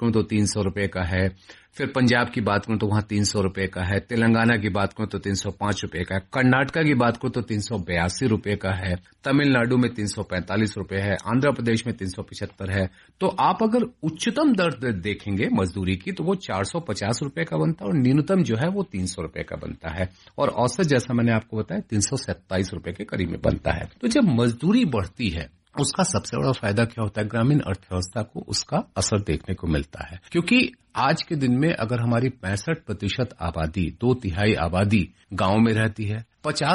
करूं तो 300 रुपए का है, फिर पंजाब की बात करूं तो वहां 300 रुपए का है, तेलंगाना की बात करूं तो 305 रुपए का है, कर्नाटका की बात करूं तो 382 रुपए का है, तमिलनाडु में 345 रुपए है, आंध्र प्रदेश में 375 है। तो आप अगर उच्चतम दर देखेंगे मजदूरी की तो वो 450 रुपए का बनता है और न्यूनतम जो है वो 300 रुपए का बनता है और औसत जैसा मैंने आपको बताया 327 रुपए के करीब में बनता है। तो जब मजदूरी बढ़ती है उसका सबसे बड़ा फायदा क्या होता है, ग्रामीण अर्थव्यवस्था को उसका असर देखने को मिलता है, क्योंकि आज के दिन में अगर हमारी 65% आबादी, 2/3 आबादी गांव में रहती है,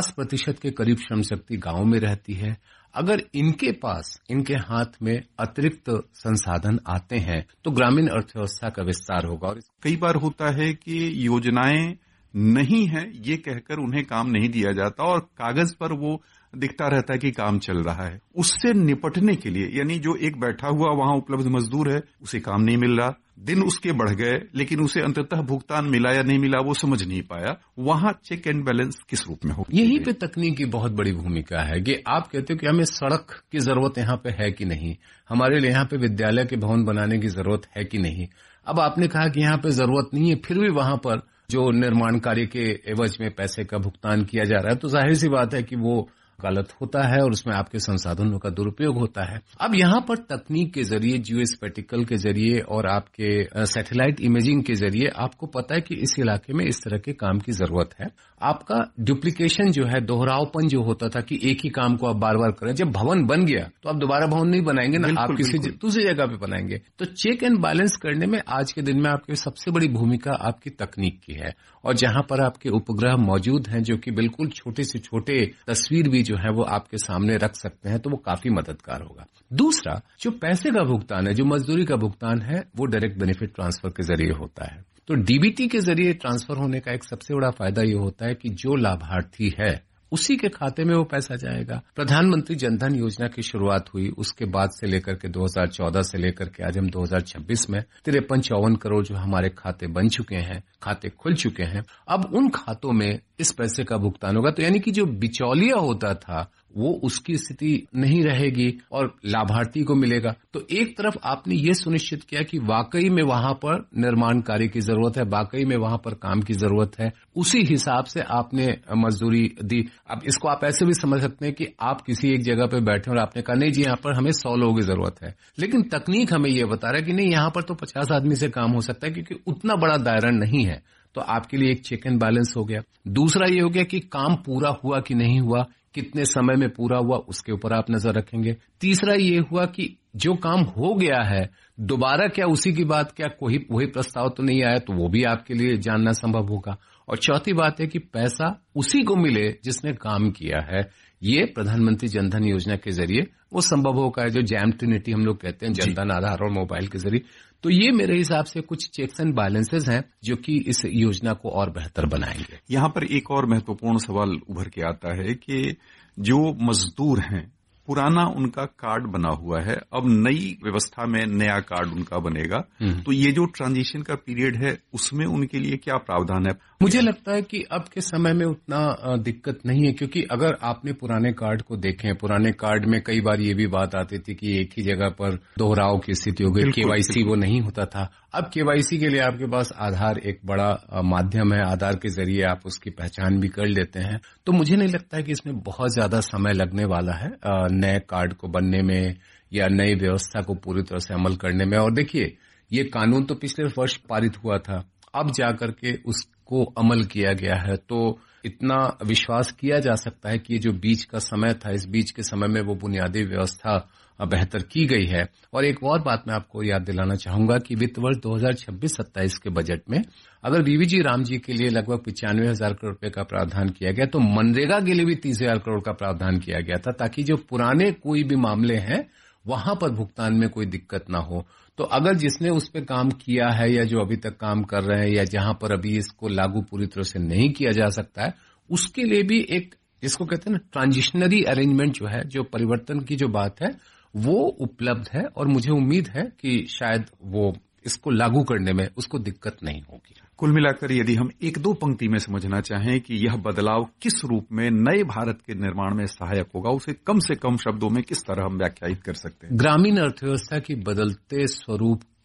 50% के करीब श्रम शक्ति गांव में रहती है, अगर इनके पास, इनके हाथ में अतिरिक्त संसाधन आते हैं तो ग्रामीण अर्थव्यवस्था का विस्तार होगा। और कई बार होता है कि योजनाएं नहीं है ये कहकर उन्हें काम नहीं दिया जाता और कागज पर वो दिखता रहता है कि काम चल रहा है। उससे निपटने के लिए, यानी जो एक बैठा हुआ वहां उपलब्ध मजदूर है उसे काम नहीं मिल रहा, दिन उसके बढ़ गए लेकिन उसे अंततः भुगतान मिला या नहीं मिला वो समझ नहीं पाया, वहां चेक एंड बैलेंस किस रूप में हो? यहीं पे तकनीक की बहुत बड़ी भूमिका है कि आप कहते हो कि हमें सड़क की जरूरत यहाँ पे है कि नहीं, हमारे लिए यहाँ पे विद्यालय के भवन बनाने की जरूरत है कि नहीं। अब आपने कहा कि यहाँ पे जरूरत नहीं है, फिर भी वहां पर जो निर्माण कार्य के एवज में पैसे का भुगतान किया जा रहा है, तो जाहिर सी बात है कि वो गलत होता है और उसमें आपके संसाधनों का दुरुपयोग होता है। अब यहां पर तकनीक के जरिए, जियोस्पेटिकल के जरिए और आपके सैटेलाइट इमेजिंग के जरिए आपको पता है कि इस इलाके में इस तरह के काम की जरूरत है। आपका डुप्लीकेशन जो है, दोहरावपन जो होता था कि एक ही काम को आप बार बार करें, जब भवन बन गया तो आप दोबारा भवन नहीं बनाएंगे ना, आप किसी दूसरी जगह पे बनाएंगे। तो चेक एंड बैलेंस करने में आज के दिन में आपकी सबसे बड़ी भूमिका आपकी तकनीक की है और जहां पर आपके उपग्रह मौजूद हैं जो कि बिल्कुल छोटे से छोटे तस्वीर भी जो है वो आपके सामने रख सकते हैं, तो वो काफी मददगार होगा। दूसरा, जो पैसे का भुगतान है, जो मजदूरी का भुगतान है, वो डायरेक्ट बेनिफिट ट्रांसफर के जरिए होता है। तो डीबीटी के जरिए ट्रांसफर होने का एक सबसे बड़ा फायदा ये होता है कि जो लाभार्थी है उसी के खाते में वो पैसा जाएगा। प्रधानमंत्री जनधन योजना की शुरुआत हुई, उसके बाद से लेकर के 2014 से लेकर के आज हम 2026 में 53-54 करोड़ जो हमारे खाते बन चुके हैं, खाते खुल चुके हैं। अब उन खातों में इस पैसे का भुगतान होगा, तो यानी कि जो बिचौलिया होता था वो उसकी स्थिति नहीं रहेगी और लाभार्थी को मिलेगा। तो एक तरफ आपने ये सुनिश्चित किया कि वाकई में वहां पर निर्माण कार्य की जरूरत है, वाकई में वहां पर काम की जरूरत है, उसी हिसाब से आपने मजदूरी दी। अब इसको आप ऐसे भी समझ सकते हैं कि आप किसी एक जगह पे बैठे और आपने कहा नहीं जी यहाँ पर हमें 100 लोगों की जरूरत है, लेकिन तकनीक हमें ये बता रहा है कि नहीं यहाँ पर तो 50 आदमी से काम हो सकता है क्योंकि उतना बड़ा दायरा नहीं है। तो आपके लिए एक चेक एंड बैलेंस हो गया। दूसरा ये हो गया कि काम पूरा हुआ कि नहीं हुआ, कितने समय में पूरा हुआ, उसके ऊपर आप नजर रखेंगे। तीसरा ये हुआ कि जो काम हो गया है दोबारा क्या उसी की बात, क्या कोई वही प्रस्ताव तो नहीं आया, तो वो भी आपके लिए जानना संभव होगा। और चौथी बात है कि पैसा उसी को मिले जिसने काम किया है। ये प्रधानमंत्री जनधन योजना के जरिए वो संभव होगा, जो जैम ट्रिनिटी हम लोग कहते हैं, जनधन आधार और मोबाइल के जरिए। तो ये मेरे हिसाब से कुछ चेक्स एंड बैलेंसेस हैं जो कि इस योजना को और बेहतर बनाएंगे। यहां पर एक और महत्वपूर्ण सवाल उभर के आता है कि जो मजदूर हैं, पुराना उनका कार्ड बना हुआ है, अब नई व्यवस्था में नया कार्ड उनका बनेगा, तो ये जो ट्रांजिशन का पीरियड है उसमें उनके लिए क्या प्रावधान है? मुझे लगता है कि अब के समय में उतना दिक्कत नहीं है, क्योंकि अगर आपने पुराने कार्ड को देखें, पुराने कार्ड में कई बार ये भी बात आती थी कि एक ही जगह पर दोहराव की स्थिति हो गई, केवाईसी वो नहीं होता था। अब केवाईसी के लिए आपके पास आधार एक बड़ा माध्यम है, आधार के जरिए आप उसकी पहचान भी कर लेते हैं। तो मुझे नहीं लगता है कि इसमें बहुत ज्यादा समय लगने वाला है नए कार्ड को बनने में या नई व्यवस्था को पूरी तरह से अमल करने में। और देखिए, ये कानून तो पिछले वर्ष पारित हुआ था, अब जाकर के उसको अमल किया गया है, तो इतना विश्वास किया जा सकता है कि ये जो बीच का समय था, इस बीच के समय में वो बुनियादी व्यवस्था बेहतर की गई है। और एक और बात मैं आपको याद दिलाना चाहूंगा कि वित्त वर्ष 2026-27 के बजट में अगर बीवीजी राम जी के लिए लगभग 95,000 करोड़ रुपए का प्रावधान किया गया, तो मनरेगा के लिए भी 30,000 करोड़ का प्रावधान किया गया था, ताकि जो पुराने कोई भी मामले हैं वहां पर भुगतान में कोई दिक्कत ना हो। तो अगर जिसने उस पर काम किया है या जो अभी तक काम कर रहे हैं या जहां पर अभी इसको लागू पूरी तरह से नहीं किया जा सकता है, उसके लिए भी एक जिसको कहते हैं ना ट्रांजिशनरी अरेंजमेंट जो है, जो परिवर्तन की जो बात है, वो उपलब्ध है। और मुझे उम्मीद है कि शायद वो इसको लागू करने में उसको दिक्कत नहीं होगी। कुल मिलाकर यदि हम एक दो पंक्ति में समझना चाहें कि यह बदलाव किस रूप में नए भारत के निर्माण में सहायक होगा, उसे कम से कम शब्दों में किस तरह हम व्याख्यायित कर सकते हैं? ग्रामीण अर्थव्यवस्था की बदलते स्वरूप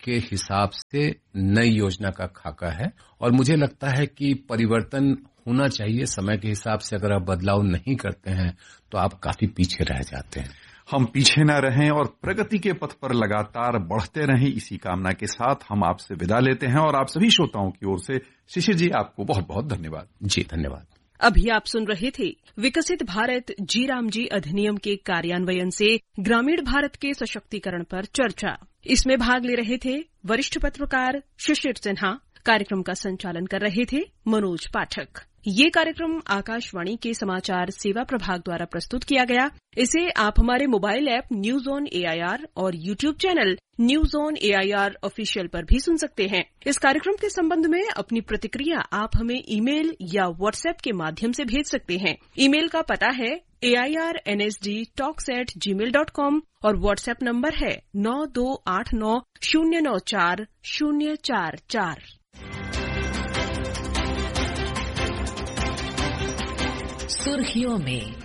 के हिसाब से नई योजना का खाका है और मुझे लगता है कि परिवर्तन होना चाहिए। समय के हिसाब से अगर आप बदलाव नहीं करते हैं तो आप काफी पीछे रह जाते हैं। हम पीछे न रहें और प्रगति के पथ पर लगातार बढ़ते रहें, इसी कामना के साथ हम आपसे विदा लेते हैं और आप सभी श्रोताओं की ओर से शिशिर जी आपको बहुत बहुत धन्यवाद। जी धन्यवाद। अभी आप सुन रहे थे विकसित भारत जी राम जी अधिनियम के कार्यान्वयन से ग्रामीण भारत के सशक्तिकरण पर चर्चा। इसमें भाग ले रहे थे वरिष्ठ पत्रकार शिशिर सिन्हा। कार्यक्रम का संचालन कर रहे थे मनोज पाठक। ये कार्यक्रम आकाशवाणी के समाचार सेवा प्रभाग द्वारा प्रस्तुत किया गया। इसे आप हमारे mobile app news on AIR और YouTube channel news on AIR official पर भी सुन सकते हैं। इस कार्यक्रम के संबंध में अपनी प्रतिक्रिया आप हमें ईमेल या व्हाट्सएप के माध्यम से भेज सकते हैं। ईमेल का पता है airnsdtalks@gmail.com और व्हाट्सएप नंबर है 9289094044। सुर्खियों में